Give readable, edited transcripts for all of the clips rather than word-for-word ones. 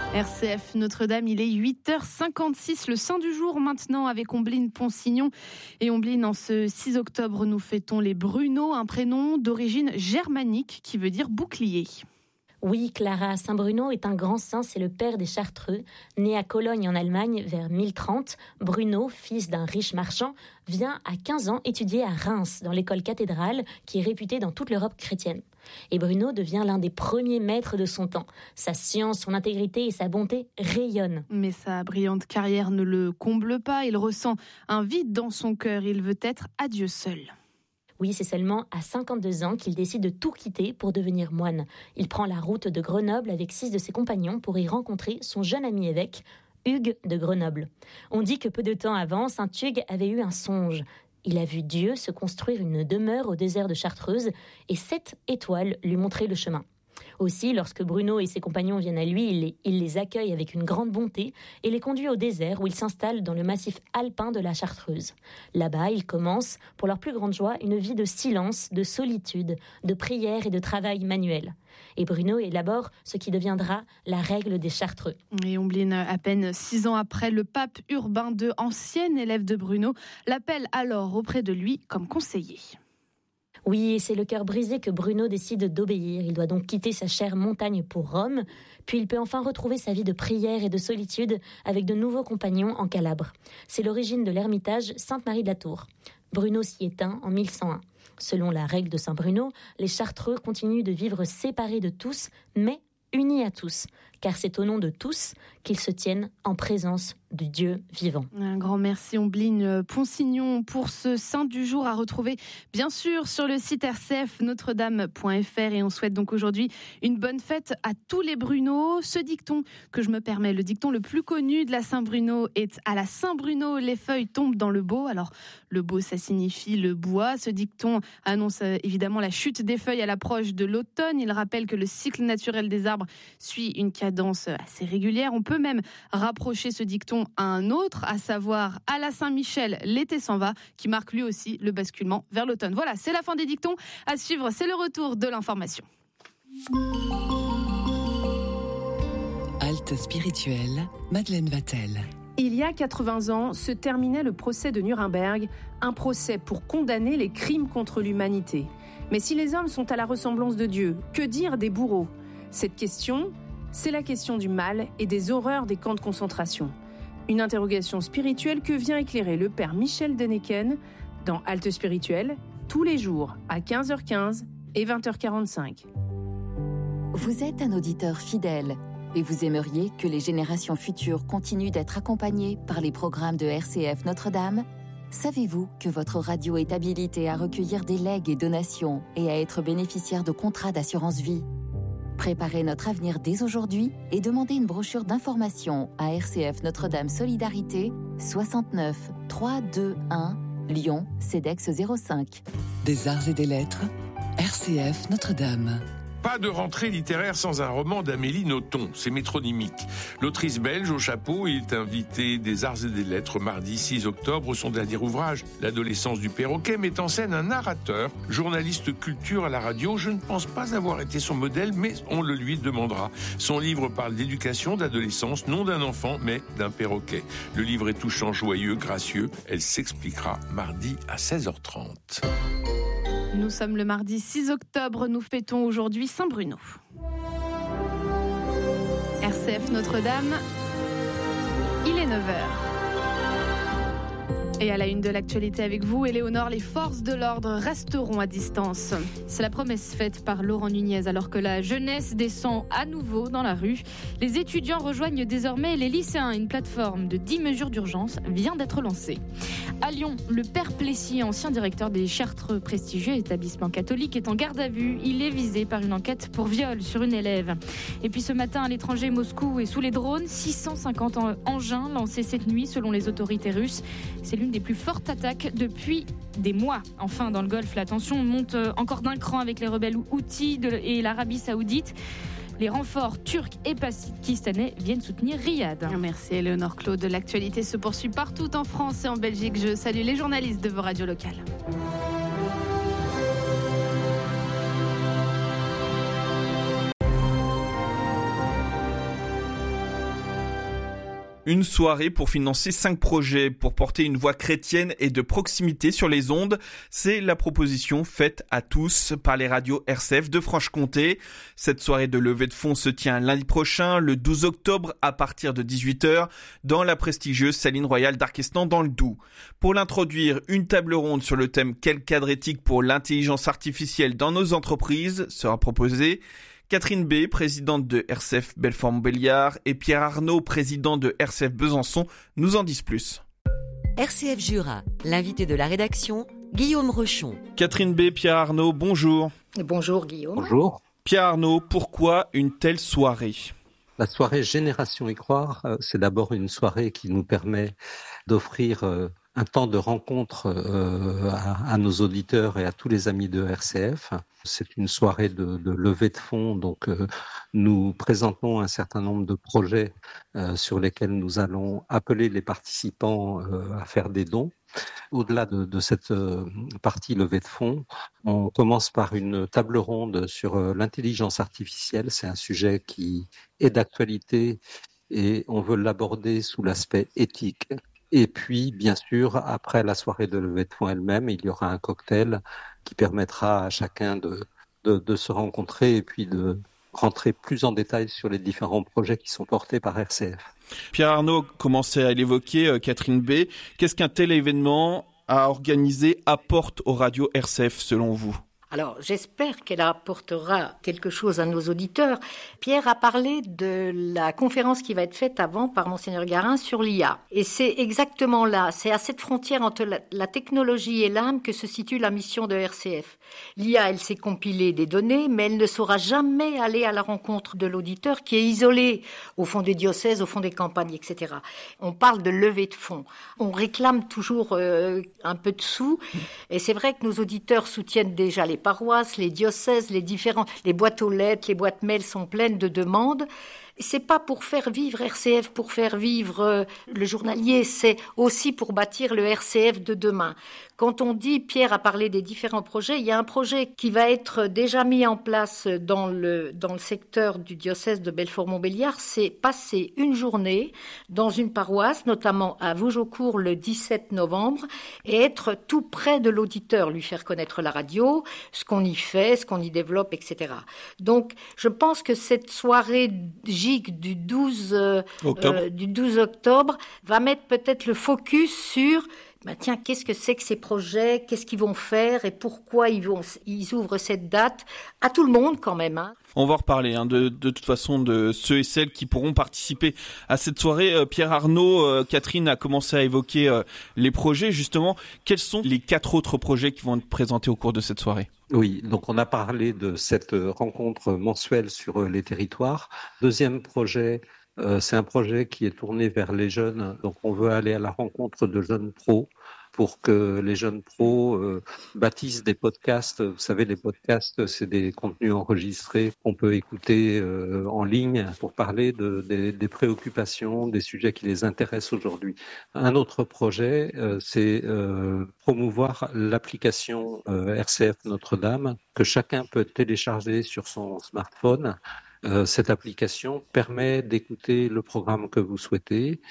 RCF Notre-Dame, il est 8h56, le saint du jour maintenant avec Ombline Ponsignon. Et Ombline, en ce 6 octobre, nous fêtons les Bruno, un prénom d'origine germanique qui veut dire bouclier. Oui, Clara, Saint Bruno est un grand saint, c'est le père des Chartreux. Né à Cologne en Allemagne vers 1030, Bruno, fils d'un riche marchand, vient à 15 ans étudier à Reims, dans l'école cathédrale qui est réputée dans toute l'Europe chrétienne. Et Bruno devient l'un des premiers maîtres de son temps. Sa science, son intégrité et sa bonté rayonnent. Mais sa brillante carrière ne le comble pas, il ressent un vide dans son cœur, il veut être à Dieu seul. Oui, c'est seulement à 52 ans qu'il décide de tout quitter pour devenir moine. Il prend la route de Grenoble avec 6 de ses compagnons pour y rencontrer son jeune ami évêque, Hugues de Grenoble. On dit que peu de temps avant, saint Hugues avait eu un songe. Il a vu Dieu se construire une demeure au désert de Chartreuse et 7 étoiles lui montraient le chemin. Aussi, lorsque Bruno et ses compagnons viennent à lui, il les accueille avec une grande bonté et les conduit au désert où ils s'installent dans le massif alpin de la Chartreuse. Là-bas, ils commencent, pour leur plus grande joie, une vie de silence, de solitude, de prière et de travail manuel. Et Bruno élabore ce qui deviendra la règle des Chartreux. Et Ombline, à peine 6 ans après, le pape Urbain II, ancien élève de Bruno, l'appelle alors auprès de lui comme conseiller. Oui, et c'est le cœur brisé que Bruno décide d'obéir. Il doit donc quitter sa chère montagne pour Rome, puis il peut enfin retrouver sa vie de prière et de solitude avec de nouveaux compagnons en Calabre. C'est l'origine de l'ermitage Sainte-Marie de la Tour. Bruno s'y éteint en 1101. Selon la règle de Saint Bruno, les Chartreux continuent de vivre séparés de tous, mais unis à tous, car c'est au nom de tous qu'ils se tiennent en présence du Dieu vivant. Un grand merci Ombline Ponsignon pour ce saint du jour à retrouver bien sûr sur le site rcfnotredame.fr et on souhaite donc aujourd'hui une bonne fête à tous les Bruno. Ce dicton que je me permets, le dicton le plus connu de la Saint-Bruno est à la Saint-Bruno, les feuilles tombent dans le bau. Alors le bau, ça signifie le bois. Ce dicton annonce évidemment la chute des feuilles à l'approche de l'automne. Il rappelle que le cycle naturel des arbres suit une cadence assez régulière. On peut même rapprocher ce dicton à un autre, à savoir à la Saint-Michel, l'été s'en va, qui marque lui aussi le basculement vers l'automne. Voilà, c'est la fin des dictons. À suivre, c'est le retour de l'information. Halte spirituelle, Madeleine Vatel. Il y a 80 ans se terminait le procès de Nuremberg, un procès pour condamner les crimes contre l'humanité. Mais si les hommes sont à la ressemblance de Dieu, que dire des bourreaux ? Cette question, c'est la question du mal et des horreurs des camps de concentration. Une interrogation spirituelle que vient éclairer le père Michel Deneken dans Halte spirituelle, tous les jours à 15h15 et 20h45. Vous êtes un auditeur fidèle et vous aimeriez que les générations futures continuent d'être accompagnées par les programmes de RCF Notre-Dame ? Savez-vous que votre radio est habilitée à recueillir des legs et donations et à être bénéficiaire de contrats d'assurance vie ? Préparez notre avenir dès aujourd'hui et demandez une brochure d'information à RCF Notre-Dame Solidarité 69 321 Lyon CEDEX 05. Des arts et des lettres, RCF Notre-Dame. Pas de rentrée littéraire sans un roman d'Amélie Nothomb, c'est métronymique. L'autrice belge au chapeau est invitée des Arts et des Lettres mardi 6 octobre. Son dernier ouvrage, L'adolescence du perroquet, met en scène un narrateur, journaliste culture à la radio. Je ne pense pas avoir été son modèle, mais on le lui demandera. Son livre parle d'éducation, d'adolescence, non d'un enfant, mais d'un perroquet. Le livre est touchant, joyeux, gracieux. Elle s'expliquera mardi à 16h30. Nous sommes le mardi 6 octobre, nous fêtons aujourd'hui Saint-Bruno. RCF Notre-Dame, il est 9h. Et à la une de l'actualité avec vous, Éléonore, les forces de l'ordre resteront à distance. C'est la promesse faite par Laurent Nunez alors que la jeunesse descend à nouveau dans la rue. Les étudiants rejoignent désormais les lycéens. Une plateforme de 10 mesures d'urgence vient d'être lancée. À Lyon, le père Plessis, ancien directeur des Chartreux, prestigieux établissement catholique, est en garde à vue. Il est visé par une enquête pour viol sur une élève. Et puis ce matin, à l'étranger, Moscou est sous les drones. 650 engins lancés cette nuit selon les autorités russes. C'est l'une des plus fortes attaques depuis des mois. Enfin, dans le Golfe, la tension monte encore d'un cran avec les rebelles houthis et l'Arabie Saoudite. Les renforts turcs et pakistanais viennent soutenir Riyad. Merci Éléonore Claude. L'actualité se poursuit partout en France et en Belgique. Je salue les journalistes de vos radios locales. Une soirée pour financer 5 projets, pour porter une voix chrétienne et de proximité sur les ondes. C'est la proposition faite à tous par les radios RCF de Franche-Comté. Cette soirée de levée de fonds se tient lundi prochain, le 12 octobre, à partir de 18h, dans la prestigieuse Saline Royale d'Arquestan dans le Doubs. Pour l'introduire, une table ronde sur le thème « Quel cadre éthique pour l'intelligence artificielle dans nos entreprises ?» sera proposée. Catherine B, présidente de RCF Belfort-Montbéliard, et Pierre Arnaud, président de RCF Besançon, nous en disent plus. RCF Jura, l'invité de la rédaction, Guillaume Rochon. Catherine B, Pierre Arnaud, bonjour. Bonjour Guillaume. Bonjour. Pierre Arnaud, pourquoi une telle soirée ? La soirée Génération y croire, c'est d'abord une soirée qui nous permet d'offrir un temps de rencontre à nos auditeurs et à tous les amis de RCF. C'est une soirée de levée de fonds, donc nous présentons un certain nombre de projets sur lesquels nous allons appeler les participants à faire des dons. Au-delà de cette partie levée de fonds, on commence par une table ronde sur l'intelligence artificielle. C'est un sujet qui est d'actualité et on veut l'aborder sous l'aspect éthique. Et puis, bien sûr, après la soirée de levée de fonds elle-même, il y aura un cocktail qui permettra à chacun de se rencontrer et puis de rentrer plus en détail sur les différents projets qui sont portés par RCF. Pierre Arnaud commençait à l'évoquer, Catherine B. Qu'est-ce qu'un tel événement à organiser apporte aux radios RCF selon vous ? Alors, j'espère qu'elle apportera quelque chose à nos auditeurs. Pierre a parlé de la conférence qui va être faite avant par Monseigneur Garin sur l'IA. Et c'est exactement là, c'est à cette frontière entre la technologie et l'âme que se situe la mission de RCF. L'IA, elle sait compiler des données, mais elle ne saura jamais aller à la rencontre de l'auditeur qui est isolé au fond des diocèses, au fond des campagnes, etc. On parle de levée de fonds. On réclame toujours un peu de sous. Et c'est vrai que nos auditeurs soutiennent déjà les paroisses, les diocèses, les boîtes aux lettres, les boîtes mail sont pleines de demandes. C'est pas pour faire vivre RCF, pour faire vivre le journalier, c'est aussi pour bâtir le RCF de demain. Quand on dit, Pierre a parlé des différents projets, il y a un projet qui va être déjà mis en place dans le secteur du diocèse de Belfort-Montbéliard, c'est passer une journée dans une paroisse, notamment à Vougeaucourt le 17 novembre, et être tout près de l'auditeur, lui faire connaître la radio, ce qu'on y fait, ce qu'on y développe, etc. Donc, je pense que cette soirée GIG du 12 octobre va mettre peut-être le focus sur tiens, qu'est-ce que c'est que ces projets, qu'est-ce qu'ils vont faire et pourquoi ils ouvrent cette date à tout le monde quand même. On va reparler de toute façon de ceux et celles qui pourront participer à cette soirée. Pierre Arnaud, Catherine a commencé à évoquer les projets. Justement, quels sont les 4 autres projets qui vont être présentés au cours de cette soirée ? Oui, donc on a parlé de cette rencontre mensuelle sur les territoires. Deuxième projet, c'est un projet qui est tourné vers les jeunes. Donc on veut aller à la rencontre de jeunes pros pour que les jeunes pros bâtissent des podcasts. Vous savez, les podcasts, c'est des contenus enregistrés qu'on peut écouter en ligne pour parler des préoccupations, des sujets qui les intéressent aujourd'hui. Un autre projet, c'est promouvoir l'application RCF Notre-Dame que chacun peut télécharger sur son smartphone. Cette application permet d'écouter le programme que vous souhaitez,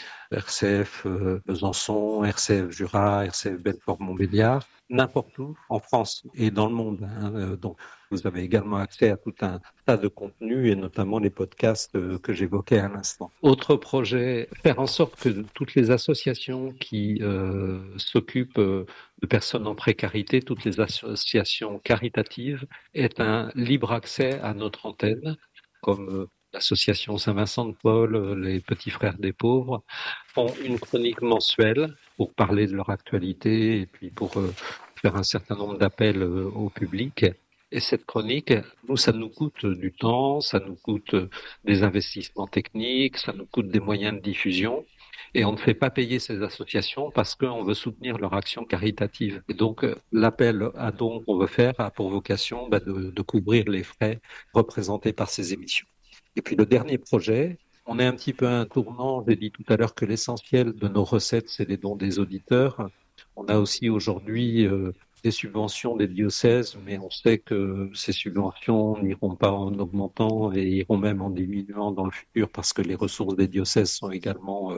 RCF Besançon, RCF Jura, RCF Belfort-Montbéliard, n'importe où en France et dans le monde. Donc, vous avez également accès à tout un tas de contenus et notamment les podcasts que j'évoquais à l'instant. Autre projet, faire en sorte que toutes les associations qui s'occupent de personnes en précarité, toutes les associations caritatives, aient un libre accès à notre antenne, comme l'association Saint-Vincent-de-Paul, les Petits Frères des Pauvres, font une chronique mensuelle pour parler de leur actualité et puis pour faire un certain nombre d'appels au public. Et cette chronique, ça nous coûte du temps, ça nous coûte des investissements techniques, ça nous coûte des moyens de diffusion. Et on ne fait pas payer ces associations parce qu'on veut soutenir leur action caritative. Et donc, l'appel à dons qu'on veut faire a pour vocation de couvrir les frais représentés par ces émissions. Et puis, le dernier projet, on est un petit peu à un tournant. J'ai dit tout à l'heure que l'essentiel de nos recettes, c'est les dons des auditeurs. On a aussi aujourd'hui des subventions des diocèses, mais on sait que ces subventions n'iront pas en augmentant et iront même en diminuant dans le futur parce que les ressources des diocèses sont également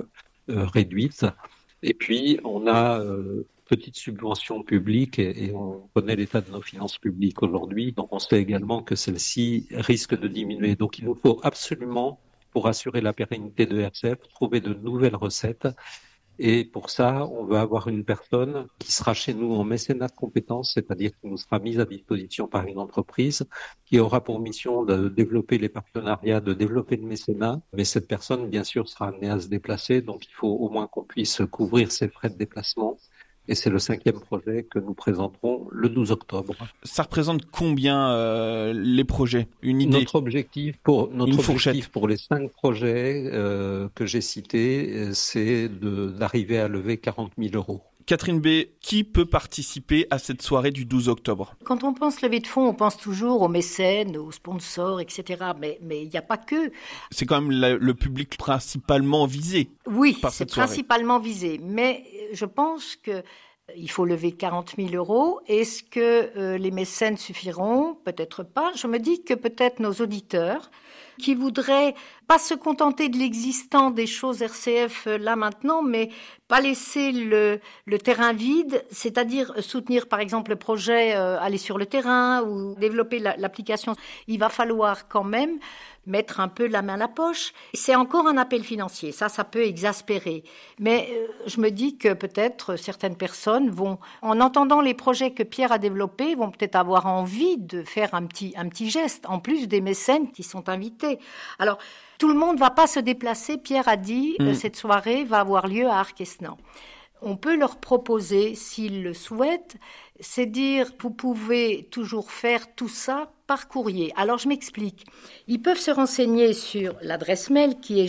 réduite. Et puis, on a petite subvention publique et on connaît l'état de nos finances publiques aujourd'hui. Donc, on sait également que celle-ci risque de diminuer. Donc, il nous faut absolument, pour assurer la pérennité de RCF, trouver de nouvelles recettes. Et pour ça, on veut avoir une personne qui sera chez nous en mécénat de compétences, c'est-à-dire qui nous sera mise à disposition par une entreprise, qui aura pour mission de développer les partenariats, de développer le mécénat. Mais cette personne, bien sûr, sera amenée à se déplacer, donc il faut au moins qu'on puisse couvrir ses frais de déplacement. Et c'est le 5e projet que nous présenterons le 12 octobre. Ça représente combien les projets? Une idée? Notre objectif pour les 5 projets que j'ai cités, c'est d'arriver à lever 40 000 euros. Catherine B, qui peut participer à cette soirée du 12 octobre? Quand on pense levée de fonds, on pense toujours aux mécènes, aux sponsors, etc. Mais il n'y a pas que. C'est quand même le public principalement visé. Oui, par cette soirée. Principalement visé. Mais je pense qu'il faut lever 40 000 euros. Est-ce que les mécènes suffiront? Peut-être pas. Je me dis que peut-être nos auditeurs qui voudraient pas se contenter de l'existant des choses RCF là maintenant, mais pas laisser le terrain vide, c'est-à-dire soutenir par exemple le projet aller sur le terrain ou développer l'application. Il va falloir quand même mettre un peu la main à la poche. C'est encore un appel financier, ça peut exaspérer. Mais je me dis que peut-être certaines personnes vont, en entendant les projets que Pierre a développés, vont peut-être avoir envie de faire un petit geste, en plus des mécènes qui sont invités. Alors, tout le monde ne va pas se déplacer. Pierre a dit cette soirée va avoir lieu à Arquesnan. On peut leur proposer, s'ils le souhaitent, c'est dire, vous pouvez toujours faire tout ça par courrier. Alors, je m'explique. Ils peuvent se renseigner sur l'adresse mail qui est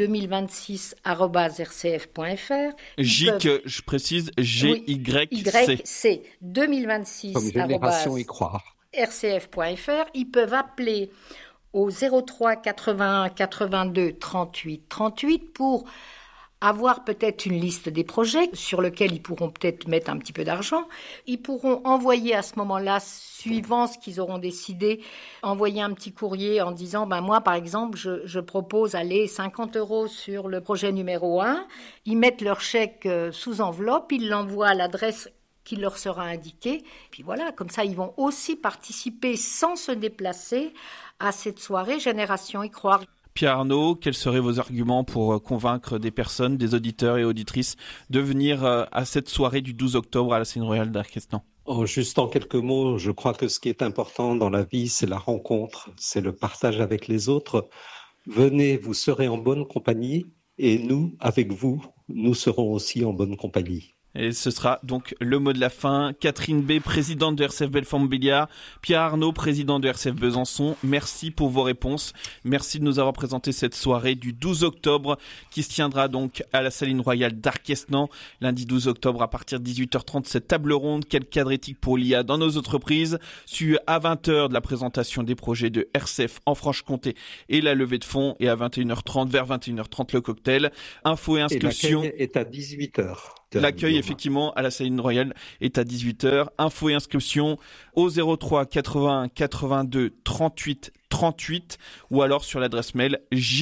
gic2026@rcf.fr. Gic, je précise, GYC. 2026. Comme Génération y croire. rcf.fr. Ils peuvent appeler au 03 81 82 38 38 pour avoir peut-être une liste des projets sur lesquels ils pourront peut-être mettre un petit peu d'argent. Ils pourront envoyer à ce moment-là, suivant ce qu'ils auront décidé, envoyer un petit courrier en disant, moi par exemple, je propose aller 50 euros sur le projet numéro 1. Ils mettent leur chèque sous enveloppe, ils l'envoient à l'adresse qui leur sera indiquée. Puis voilà, comme ça, ils vont aussi participer sans se déplacer à cette soirée Génération y croire. Pierre Arnaud, quels seraient vos arguments pour convaincre des personnes, des auditeurs et auditrices de venir à cette soirée du 12 octobre à la Scène Royale d'Arquesnan? Juste en quelques mots, je crois que ce qui est important dans la vie, c'est la rencontre, c'est le partage avec les autres. Venez, vous serez en bonne compagnie et nous, avec vous, nous serons aussi en bonne compagnie. Et ce sera donc le mot de la fin. Catherine B, présidente de RCF Belfort-Montbéliard, Pierre Arnaud, président de RCF Besançon, merci pour vos réponses. Merci de nous avoir présenté cette soirée du 12 octobre qui se tiendra donc à la Saline Royale d'Arquesnan. Lundi 12 octobre à partir de 18h30, cette table ronde, quel cadre éthique pour l'IA dans nos entreprises. Suivi à 20h de la présentation des projets de RCF en Franche-Comté et la levée de fonds. Et à 21h30, vers 21h30, le cocktail. Infos et inscriptions. Et l'accueil est à 18h. L'accueil, effectivement, à la Saline Royale est à 18h. Infos et inscriptions au 03 81 82 38 38 ou alors sur l'adresse mail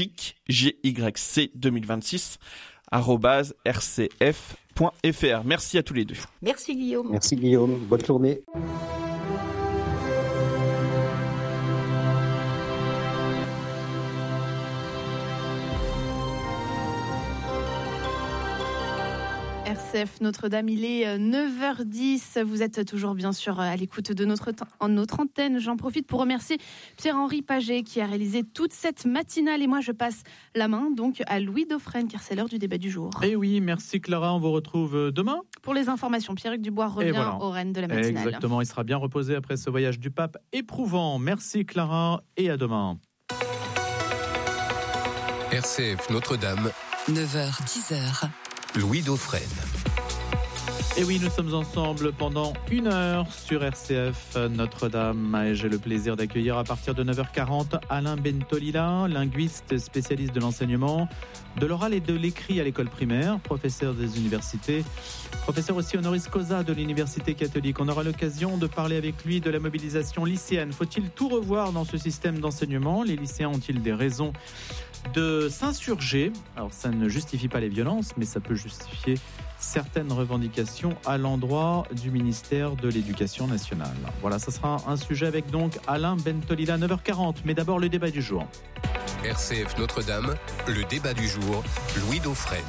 gyc2026@rcf.fr. Merci à tous les deux. Merci Guillaume. Merci Guillaume. Bonne journée. RCF Notre-Dame, il est 9h10. Vous êtes toujours bien sûr à l'écoute de notre antenne. J'en profite pour remercier Pierre-Henri Paget qui a réalisé toute cette matinale. Et moi, je passe la main donc à Louis Dauphren car c'est l'heure du débat du jour. Et oui, merci Clara. On vous retrouve demain. Pour les informations, Pierre-Hugues Dubois revient au Rennes de la matinale. Exactement, il sera bien reposé après ce voyage du pape éprouvant. Merci Clara et à demain. RCF Notre-Dame, 9h-10h. Louis Dauphren. Et oui, nous sommes ensemble pendant 1 heure sur RCF Notre-Dame et j'ai le plaisir d'accueillir à partir de 9h40 Alain Bentolila, linguiste spécialiste de l'enseignement, de l'oral et de l'écrit à l'école primaire, professeur des universités, professeur aussi honoris causa de l'université catholique. On aura l'occasion de parler avec lui de la mobilisation lycéenne. Faut-il tout revoir dans ce système d'enseignement? Les lycéens ont-ils des raisons de s'insurger. Alors ça ne justifie pas les violences, mais ça peut justifier certaines revendications à l'endroit du ministère de l'Éducation nationale. Voilà, ça sera un sujet avec donc Alain Bentolila, 9h40. Mais d'abord le débat du jour. RCF Notre-Dame, le débat du jour, Louis Dauphren.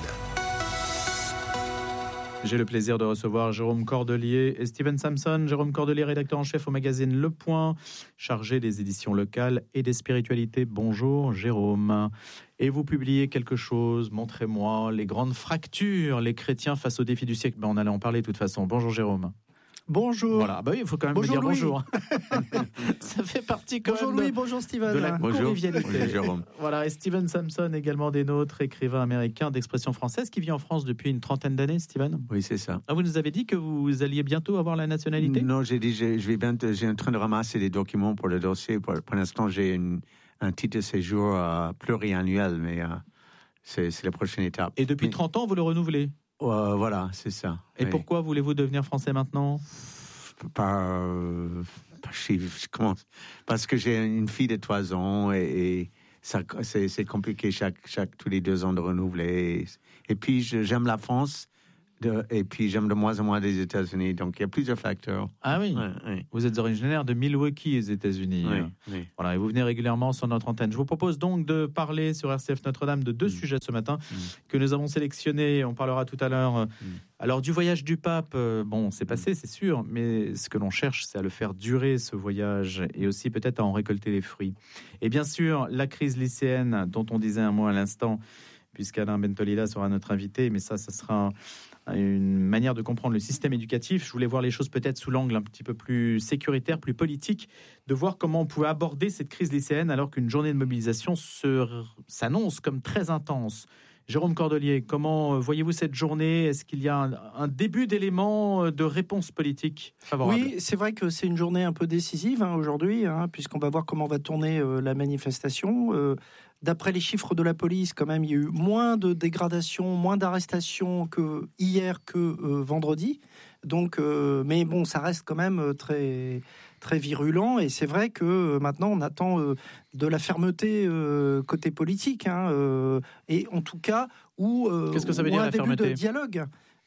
J'ai le plaisir de recevoir Jérôme Cordelier et Steven Samson. Jérôme Cordelier, rédacteur en chef au magazine Le Point, chargé des éditions locales et des spiritualités. Bonjour Jérôme. Et vous publiez quelque chose, montrez-moi, les grandes fractures, les chrétiens face aux défis du siècle. On allait en parler de toute façon. Bonjour Jérôme. Bonjour. Voilà, oui, il faut quand même me dire Louis. Bonjour. Ça fait partie quand bonjour même Louis, bonjour Steven. De la convivialité. Bonjour Jérôme. Voilà, et Steven Samson, également des nôtres, écrivain américain d'expression française qui vit en France depuis une trentaine d'années, Steven. Oui, c'est ça. Ah, vous nous avez dit que vous alliez bientôt avoir la nationalité ? Non, j'ai dit, j'ai en train de ramasser des documents pour le dossier. Pour l'instant, j'ai un titre de séjour pluriannuel, mais c'est la prochaine étape. Et depuis 30 ans, vous le renouvelez ? Voilà, c'est ça. Et pourquoi voulez-vous devenir français maintenant ? Parce que j'ai une fille de 3 ans et ça, c'est compliqué tous les 2 ans de renouveler. Et puis, j'aime la France. Et puis j'aime de moins en moins les États-Unis, donc il y a plusieurs facteurs. Ah oui, ouais. Vous êtes originaire de Milwaukee, aux États-Unis. Oui. Voilà, et vous venez régulièrement sur notre antenne. Je vous propose donc de parler sur RCF Notre-Dame de 2 sujets ce matin que nous avons sélectionnés. On parlera tout à l'heure. Alors du voyage du pape, bon, c'est passé, c'est sûr, mais ce que l'on cherche, c'est à le faire durer, ce voyage, et aussi peut-être à en récolter les fruits. Et bien sûr, la crise lycéenne, dont on disait un mot à l'instant, puisqu'Alain Bentolila sera notre invité, mais ça sera une manière de comprendre le système éducatif. Je voulais voir les choses peut-être sous l'angle un petit peu plus sécuritaire, plus politique, de voir comment on pouvait aborder cette crise lycéenne alors qu'une journée de mobilisation s'annonce comme très intense. Jérôme Cordelier, comment voyez-vous cette journée ? Est-ce qu'il y a un début d'éléments de réponse politique favorable ? Oui, c'est vrai que c'est une journée un peu décisive aujourd'hui, puisqu'on va voir comment va tourner la manifestation. D'après les chiffres de la police, quand même, il y a eu moins de dégradations, moins d'arrestations que hier, que vendredi. Donc, mais bon, ça reste quand même très, très virulent. Et c'est vrai que maintenant, on attend de la fermeté côté politique. Et en tout cas, qu'est-ce que ça veut dire, un la début fermeté de dialogue.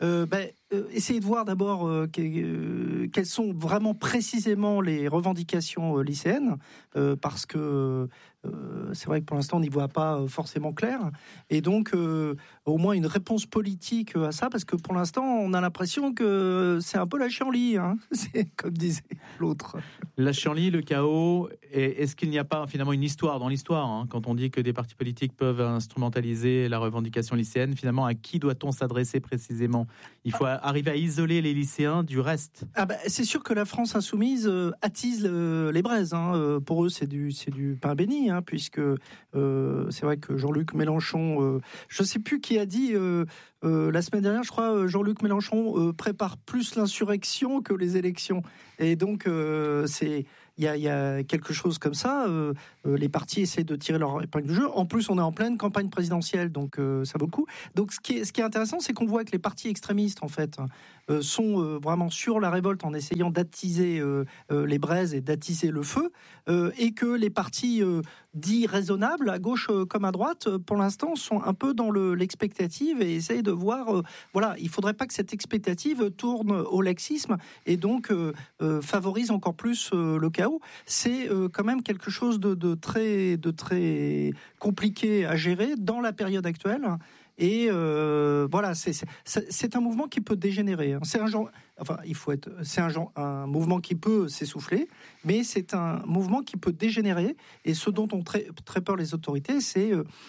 Essayez de voir d'abord quelles sont vraiment précisément les revendications lycéennes, parce que c'est vrai que pour l'instant on n'y voit pas forcément clair, et donc au moins une réponse politique à ça, parce que pour l'instant on a l'impression que c'est un peu la chienlit, c'est comme disait l'autre. La chienlit, le chaos, et est-ce qu'il n'y a pas finalement une histoire dans l'histoire, quand on dit que des partis politiques peuvent instrumentaliser la revendication lycéenne, finalement à qui doit-on s'adresser précisément ? Il faut arriver à isoler les lycéens du reste. C'est sûr que la France insoumise attise les braises. Pour eux, c'est du pain béni, puisque c'est vrai que Jean-Luc Mélenchon, je ne sais plus qui a dit la semaine dernière, je crois, Jean-Luc Mélenchon prépare plus l'insurrection que les élections. Et donc, il y a quelque chose comme ça. Les partis essaient de tirer leur épingle du jeu. En plus, on est en pleine campagne présidentielle, donc ça vaut le coup. Donc, ce qui est intéressant, c'est qu'on voit que les partis extrémistes, en fait, sont vraiment sur la révolte en essayant d'attiser les braises et d'attiser le feu, et que les partis dits raisonnables, à gauche comme à droite, pour l'instant, sont un peu dans l'expectative et essayent de voir. Voilà, il ne faudrait pas que cette expectative tourne au laxisme et donc favorise encore plus le chaos. C'est quand même quelque chose de très compliqué à gérer dans la période actuelle. Et voilà, c'est un mouvement qui peut dégénérer. C'est un genre, un mouvement qui peut s'essouffler, mais c'est un mouvement qui peut dégénérer. Et ce dont ont très peur les autorités, c'est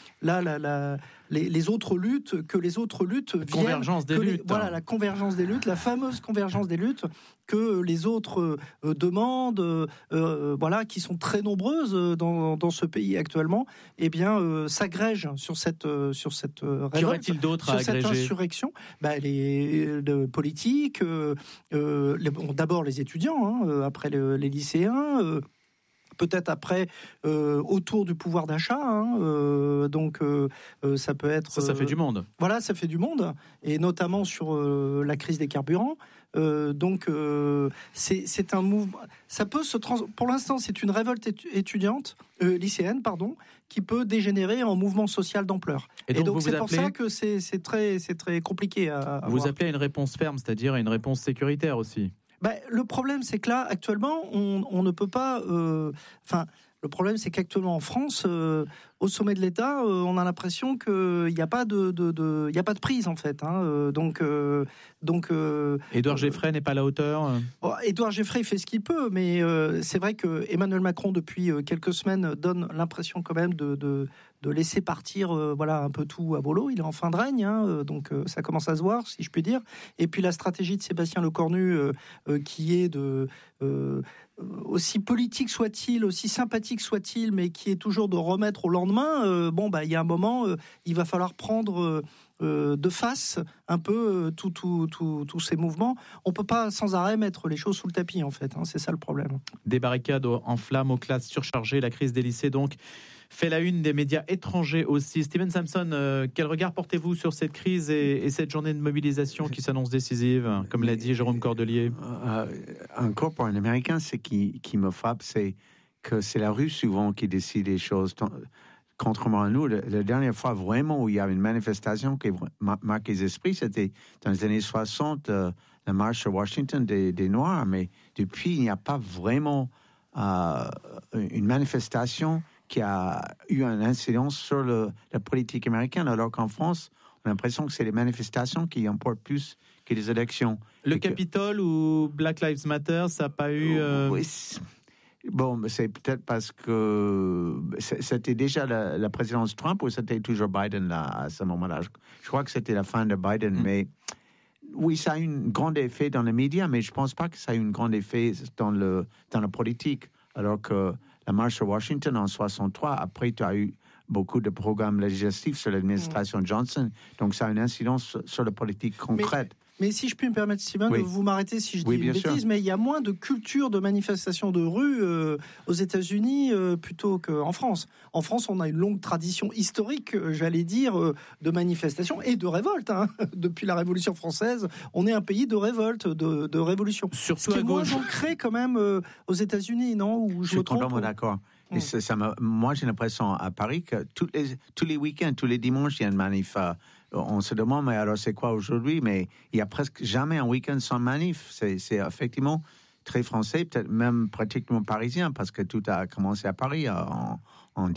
les autres luttes, que les autres luttes viennent. Convergence des luttes. Voilà, la convergence des luttes, la fameuse convergence des luttes que les autres demandent, voilà, qui sont très nombreuses dans ce pays actuellement, eh bien, s'agrègent sur cette révolte. Qu'y aurait-il d'autre à agréger ? Sur cette insurrection, les politiques, d'abord les étudiants, après les lycéens. peut-être après autour du pouvoir d'achat, donc ça peut être... Ça fait du monde. Voilà, ça fait du monde, et notamment sur la crise des carburants. Donc c'est un mouvement. Ça peut pour l'instant, c'est une révolte lycéenne, qui peut dégénérer en mouvement social d'ampleur. Et donc c'est pour ça que c'est très compliqué à vous avoir. appelez à une réponse ferme, c'est-à-dire à une réponse sécuritaire aussi. Le problème, c'est que là, actuellement, on ne peut pas... le problème, c'est qu'actuellement, en France, au sommet de l'État, on a l'impression qu'il n'y a pas il y a pas de prise, en fait. Édouard Geffray n'est pas à la hauteur. Édouard Geffray fait ce qu'il peut, mais c'est vrai que Emmanuel Macron, depuis quelques semaines, donne l'impression quand même de laisser partir un peu tout à volo. Il est en fin de règne, donc ça commence à se voir, si je puis dire. Et puis la stratégie de Sébastien Lecornu, qui est aussi politique soit-il, aussi sympathique soit-il, mais qui est toujours de remettre au lendemain, il y a un moment, il va falloir prendre de face un peu tous ces mouvements. On ne peut pas sans arrêt mettre les choses sous le tapis, en fait. C'est ça le problème. Des barricades en flammes, aux classes surchargées, la crise des lycées, donc, fait la une des médias étrangers aussi. Stephen Samson, quel regard portez-vous sur cette crise et cette journée de mobilisation qui s'annonce décisive, comme l'a dit Jérôme Cordelier? Encore pour un Américain, ce qui me frappe, c'est que c'est la rue souvent qui décide les choses. Contrairement à nous, la dernière fois vraiment où il y avait une manifestation qui marque les esprits, c'était dans les années 60, la marche à Washington des Noirs. Mais depuis, il n'y a pas vraiment une manifestation qui a eu une incidence sur la politique américaine, alors qu'en France, on a l'impression que c'est les manifestations qui emportent plus que les élections. Le Capitole ou Black Lives Matter, ça n'a pas eu... Oui, bon, c'est peut-être parce que c'était déjà la présidence Trump ou c'était toujours Biden là, à ce moment-là. Je crois que c'était la fin de Biden, mais oui, ça a eu un grand effet dans les médias, mais je ne pense pas que ça a eu un grand effet dans la politique. Alors que la marche à Washington en 63, après, tu as eu beaucoup de programmes législatifs sur l'administration Johnson, donc ça a une incidence sur la politique concrète. Mais si je puis me permettre, Steven, vous m'arrêtez si je dis une bêtise, mais il y a moins de culture de manifestation de rue aux États-Unis plutôt qu'en France. En France, on a une longue tradition historique, j'allais dire, de manifestation et de révolte. Depuis la Révolution française, on est un pays de révolte, de révolution. Surtout à gauche. Moins ancré quand même aux États-Unis, non? Ou je suis complètement d'accord. Et moi, j'ai l'impression à Paris que tous les week-ends, tous les dimanches, il y a une manif. On se demande, mais alors c'est quoi aujourd'hui? Mais il n'y a presque jamais un week-end sans manif. C'est effectivement très français, peut-être même pratiquement parisien, parce que tout a commencé à Paris en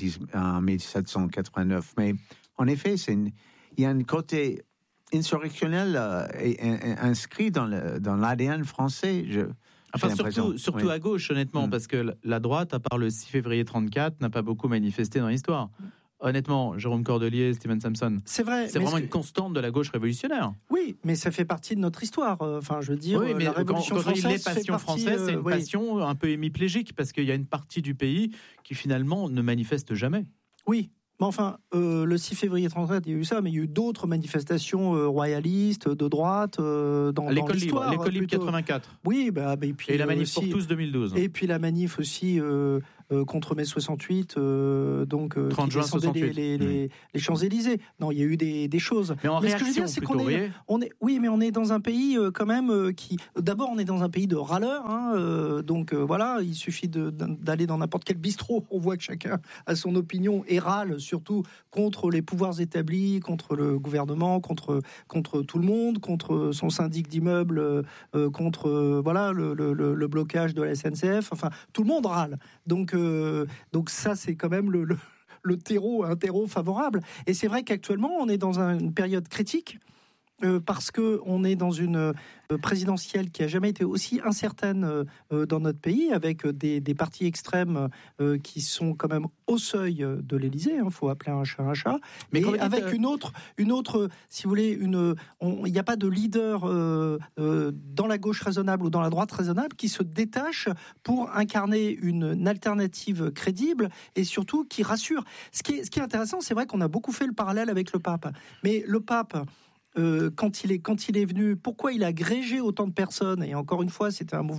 1789. Mais en effet, il y a un côté insurrectionnel inscrit dans l'ADN français. Surtout à gauche, honnêtement, parce que la droite, à part le 6 février 34, n'a pas beaucoup manifesté dans l'histoire. Honnêtement, Jérôme Cordelier, Stephen Samson, c'est vrai. C'est vraiment une constante de la gauche révolutionnaire. Oui, mais ça fait partie de notre histoire. Je veux dire, oui, mais la Révolution française, les passions françaises, c'est une passion un peu hémiplégique, parce qu'il y a une partie du pays qui finalement ne manifeste jamais. Oui. Mais enfin, le 6 février 37, il y a eu ça, mais il y a eu d'autres manifestations royalistes, de droite, dans l'histoire. L'école libre 84. Oui, et puis... Et la manif pour tous 2012. Et puis la manif aussi contre mai 68, 30 juin 68. Les Champs-Élysées. Non, il y a eu des choses. Mais en réaction, ce que je veux dire, c'est qu'on est... Oui, mais on est dans un pays quand même qui... D'abord, on est dans un pays de râleurs. Voilà, il suffit d'aller dans n'importe quel bistrot. On voit que chacun a son opinion et râle surtout contre les pouvoirs établis, contre le gouvernement, contre tout le monde, contre son syndic d'immeubles, contre le blocage de la SNCF. Enfin, tout le monde râle. Donc ça, c'est quand même un terreau favorable. Et c'est vrai qu'actuellement, on est dans une période critique. Parce qu'on est dans une présidentielle qui n'a jamais été aussi incertaine dans notre pays, avec des partis extrêmes qui sont quand même au seuil de l'Élysée, il faut appeler un chat un chat, mais avec une autre, si vous voulez, il n'y a pas de leader dans la gauche raisonnable ou dans la droite raisonnable qui se détache pour incarner une alternative crédible et surtout qui rassure. Ce qui est intéressant, c'est vrai qu'on a beaucoup fait le parallèle avec le pape, mais le pape... quand il est venu, pourquoi il a agrégé autant de personnes? Et encore une fois, c'était un mouvement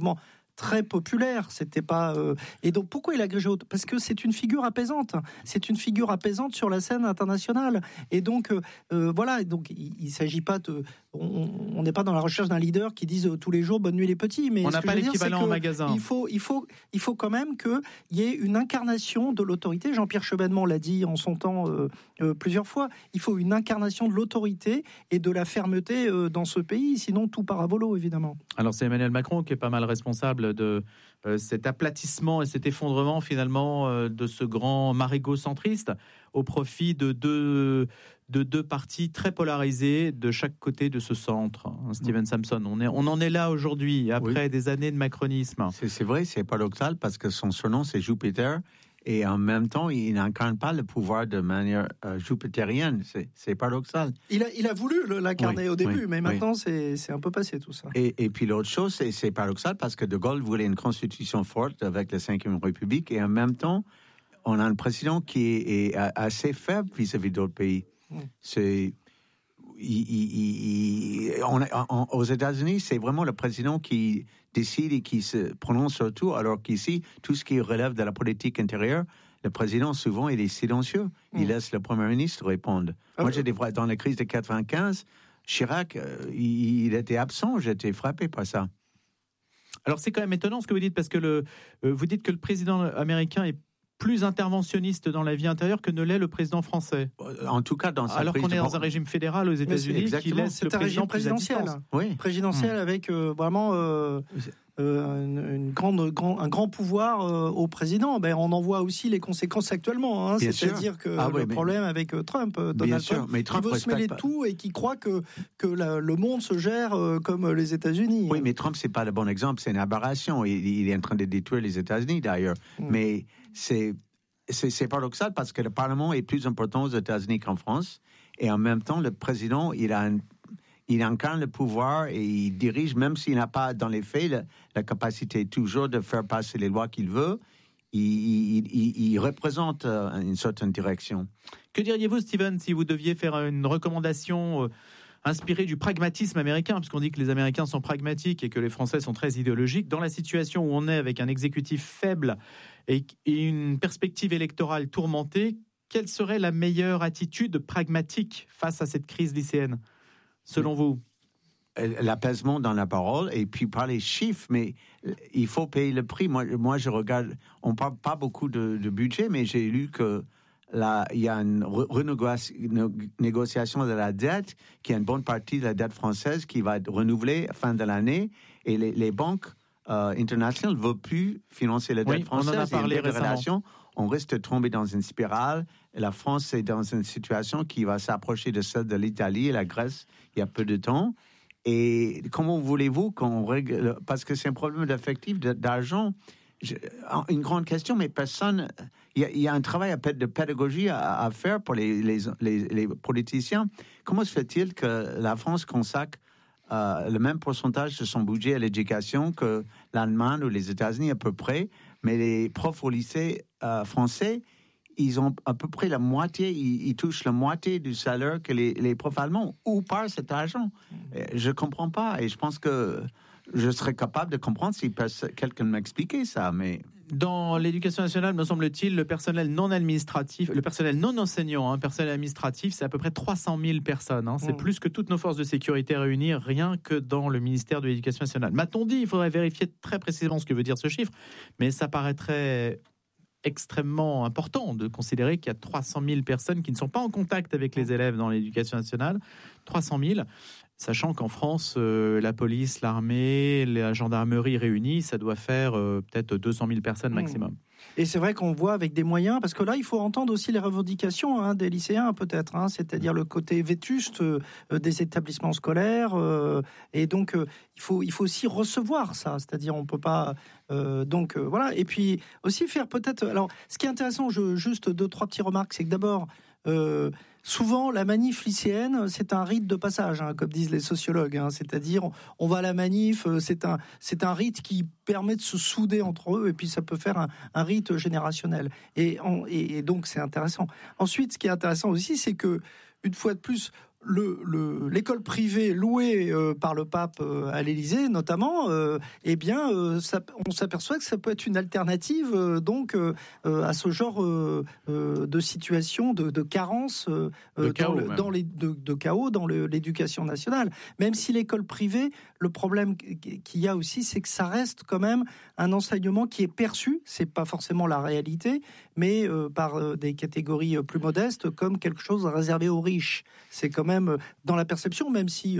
très populaire. C'était pas. Et donc pourquoi il a agrégé autant ? Parce que c'est une figure apaisante. C'est une figure apaisante sur la scène internationale. Et donc voilà. Donc il s'agit pas de. On n'est pas dans la recherche d'un leader qui dise tous les jours bonne nuit les petits. Mais on n'a pas l'équivalent en magasin. Il faut quand même qu'il y ait une incarnation de l'autorité. Jean-Pierre Chevènement l'a dit en son temps plusieurs fois. Il faut une incarnation de l'autorité et de la fermeté dans ce pays. Sinon tout part à volo, évidemment. Alors c'est Emmanuel Macron qui est pas mal responsable de cet aplatissement et cet effondrement finalement de ce grand marigot centriste au profit de deux partis très polarisés de chaque côté de ce centre. Steven Samson, on en est là aujourd'hui après des années de macronisme. C'est vrai, c'est paradoxal parce que son surnom c'est Jupiter. Et en même temps, il n'incarne pas le pouvoir de manière jupitérienne. C'est paradoxal. Il a voulu l'incarner au début, mais maintenant, c'est un peu passé tout ça. Et puis l'autre chose, c'est paradoxal parce que De Gaulle voulait une constitution forte avec la Ve République. Et en même temps, on a un président qui est assez faible vis-à-vis d'autres pays. Aux États-Unis, c'est vraiment le président qui décide et qui se prononce sur tout, alors qu'ici, tout ce qui relève de la politique intérieure, le président, souvent, il est silencieux. Il laisse le Premier ministre répondre. Moi, j'étais dans la crise de 95, Chirac, il était absent, j'étais frappé par ça. Alors, c'est quand même étonnant ce que vous dites, parce que vous dites que le président américain est plus interventionniste dans la vie intérieure que ne l'est le président français. En tout cas, alors qu'on est dans un régime fédéral aux États-Unis qui laisse le président présidentiel. Présidentiel avec vraiment un grand pouvoir au président. On en voit aussi les conséquences actuellement. C'est-à-dire que le problème avec Trump, Donald Trump, qui veut se mêler de tout et qui croit que le monde se gère comme les États-Unis. Oui, mais Trump, c'est pas le bon exemple. C'est une aberration. Il est en train de détruire les États-Unis, d'ailleurs. Mais c'est paradoxal parce que le Parlement est plus important aux États-Unis qu'en France. Et en même temps, le président, il incarne le pouvoir et il dirige, même s'il n'a pas, dans les faits, la capacité toujours de faire passer les lois qu'il veut. Il représente une certaine direction. Que diriez-vous, Steven, si vous deviez faire une recommandation inspirée du pragmatisme américain, puisqu'on dit que les Américains sont pragmatiques et que les Français sont très idéologiques, dans la situation où on est avec un exécutif faible et une perspective électorale tourmentée, quelle serait la meilleure attitude pragmatique face à cette crise lycéenne, selon vous? L'apaisement dans la parole et puis par les chiffres, mais il faut payer le prix. Moi je regarde, on parle pas beaucoup de budget, mais j'ai lu que il y a une renégociation de la dette, qui est une bonne partie de la dette française qui va être renouvelée à la fin de l'année, et les banques internationales ne veulent plus financer la dette française. On en a parlé récemment. On risque de tomber dans une spirale. La France est dans une situation qui va s'approcher de celle de l'Italie et la Grèce il y a peu de temps. Et comment voulez-vous qu'on règle? Parce que c'est un problème d'effectif, d'argent. Une grande question, mais personne. Il y a un travail de pédagogie à faire pour les politiciens. Comment se fait-il que la France consacre le même pourcentage de son budget à l'éducation que l'Allemagne ou les États-Unis à peu près, mais les profs au lycée français, ils ont à peu près la moitié, ils touchent la moitié du salaire que les profs allemands. Où part cet argent? Je ne comprends pas, et je pense que je serais capable de comprendre si quelqu'un m'expliquait ça, mais... Dans l'éducation nationale, me semble-t-il, le personnel non administratif, le personnel non enseignant, personnel administratif, c'est à peu près 300 000 personnes. C'est plus que toutes nos forces de sécurité réunies, rien que dans le ministère de l'Éducation nationale. M'a-t-on dit, il faudrait vérifier très précisément ce que veut dire ce chiffre, mais ça paraîtrait extrêmement important de considérer qu'il y a 300 000 personnes qui ne sont pas en contact avec les élèves dans l'éducation nationale. 300 000. Sachant qu'en France, la police, l'armée, la gendarmerie réunis, ça doit faire peut-être 200 000 personnes maximum. Et c'est vrai qu'on voit avec des moyens, parce que là, il faut entendre aussi les revendications des lycéens, peut-être, c'est-à-dire le côté vétuste des établissements scolaires. Et donc, il faut aussi recevoir ça, c'est-à-dire on ne peut pas... voilà. Et puis aussi faire peut-être... Alors, ce qui est intéressant, juste 2-3 petites remarques, c'est que d'abord... souvent, la manif lycéenne, c'est un rite de passage, comme disent les sociologues. C'est-à-dire, on va à la manif, c'est un rite qui permet de se souder entre eux, et puis ça peut faire un rite générationnel. Et donc, c'est intéressant. Ensuite, ce qui est intéressant aussi, c'est que, une fois de plus, l'école privée louée par le pape à l'Élysée, notamment, on s'aperçoit que ça peut être une alternative à ce genre de situation de carence, de chaos dans l'éducation nationale. Même si l'école privée, le problème qu'il y a aussi, c'est que ça reste quand même un enseignement qui est perçu, c'est pas forcément la réalité, mais par des catégories plus modestes comme quelque chose réservé aux riches. C'est quand même dans la perception, même si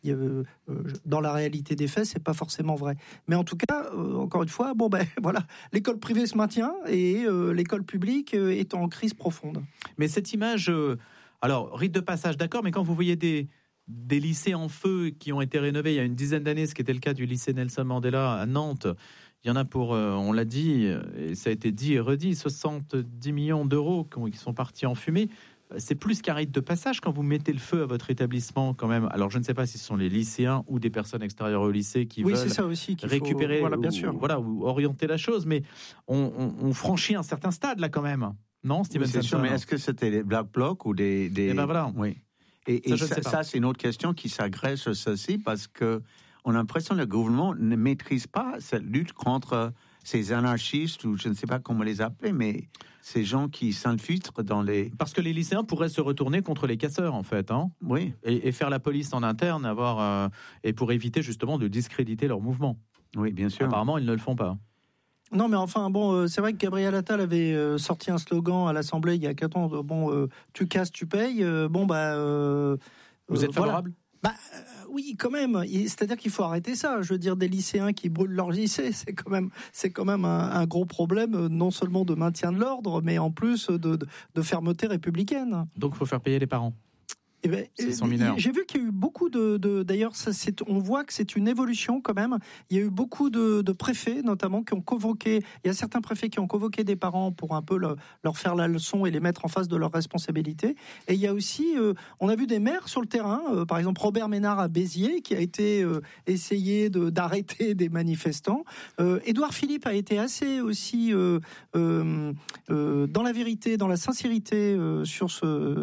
dans la réalité des faits, c'est pas forcément vrai. Mais en tout cas, encore une fois, voilà, l'école privée se maintient et l'école publique est en crise profonde. Mais cette image, alors rite de passage, d'accord, mais quand vous voyez des lycées en feu qui ont été rénovés il y a une dizaine d'années, ce qui était le cas du lycée Nelson Mandela à Nantes, il y en a pour, on l'a dit, et ça a été dit et redit, 70 millions d'euros qui sont partis en fumée. C'est plus qu'un rite de passage quand vous mettez le feu à votre établissement quand même. Alors je ne sais pas si ce sont les lycéens ou des personnes extérieures au lycée qui veulent c'est ça aussi récupérer bien sûr. Ou orienter la chose, mais on franchit un certain stade là quand même. Non, Steven Samson, sûr, mais est-ce que c'était des Black Blocs ou des... Eh ben voilà. Oui. Et ça c'est une autre question qui s'agrège sur ceci parce que on a l'impression que le gouvernement ne maîtrise pas cette lutte contre ces anarchistes, ou je ne sais pas comment les appeler, mais ces gens qui s'infiltrent dans les... Parce que les lycéens pourraient se retourner contre les casseurs, en fait. Hein, oui. Et faire la police en interne, et pour éviter justement de discréditer leur mouvement. Oui, bien sûr. Apparemment, ils ne le font pas. Non, mais enfin, c'est vrai que Gabriel Attal avait sorti un slogan à l'Assemblée il y a 4 ans, tu casses, tu payes. Vous êtes favorable ? Oui, quand même. C'est-à-dire qu'il faut arrêter ça. Je veux dire, des lycéens qui brûlent leur lycée, c'est quand même un gros problème, non seulement de maintien de l'ordre, mais en plus de fermeté républicaine. Donc, il faut faire payer les parents. J'ai vu qu'il y a eu beaucoup d'ailleurs, on voit que c'est une évolution quand même. Il y a eu beaucoup de préfets, notamment, qui ont convoqué. Il y a certains préfets qui ont convoqué des parents pour un peu leur faire la leçon et les mettre en face de leurs responsabilités. Et il y a aussi, on a vu des maires sur le terrain, par exemple Robert Ménard à Béziers, qui a été essayé d'arrêter des manifestants. Édouard Philippe a été assez aussi dans la vérité, dans la sincérité sur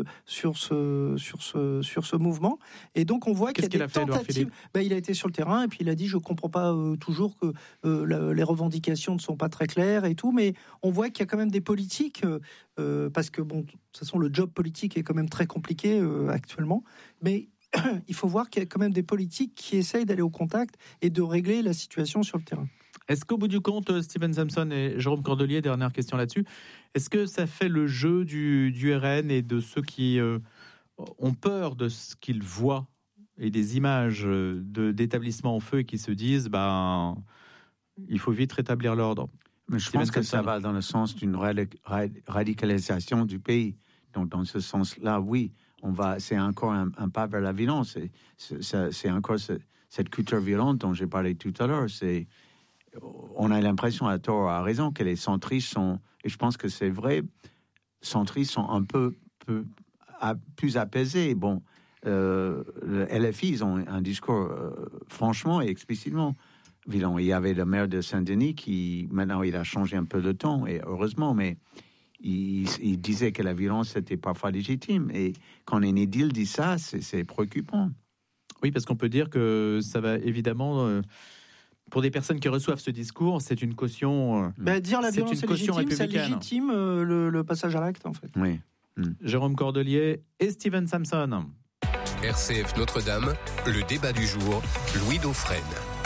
ce mouvement, et donc on voit qu'il y a des tentatives. Il a été sur le terrain et puis il a dit je comprends pas toujours que les revendications ne sont pas très claires et tout, mais on voit qu'il y a quand même des politiques parce que de toute façon le job politique est quand même très compliqué actuellement, mais il faut voir qu'il y a quand même des politiques qui essayent d'aller au contact et de régler la situation sur le terrain. Est-ce qu'au bout du compte, Steven Samson et Jérôme Cordelier, dernière question là-dessus, est-ce que ça fait le jeu du RN et de ceux qui ont peur de ce qu'ils voient et des images d'établissements en feu et qui se disent il faut vite rétablir l'ordre? Mais je pense que ça va dans le sens d'une radicalisation du pays. Donc dans ce sens-là, oui, c'est encore un pas vers la violence. C'est encore cette culture violente dont j'ai parlé tout à l'heure. On a l'impression, à tort ou à raison, que les centristes sont, et je pense que c'est vrai, centristes sont un peu plus apaisés. Le LFI, ils ont un discours franchement et explicitement violent. Il y avait le maire de Saint-Denis qui, maintenant, il a changé un peu de ton, et heureusement, mais il disait que la violence était parfois légitime. Et quand un édile dit ça, c'est préoccupant. Oui, parce qu'on peut dire que ça va évidemment... pour des personnes qui reçoivent ce discours, c'est une caution. Dire la violence est légitime, ça légitime le passage à l'acte, en fait. Oui. Jérôme Cordelier et Steven Samson. RCF Notre-Dame, le débat du jour, Louis Dauphren.